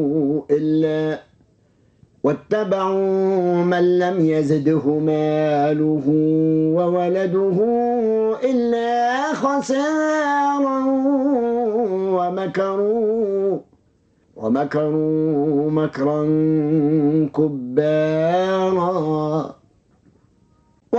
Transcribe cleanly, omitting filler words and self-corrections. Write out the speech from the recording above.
إلا واتبعوا من لم يزده ماله وولده إلا خسارا ومكروا مكرا كبارا.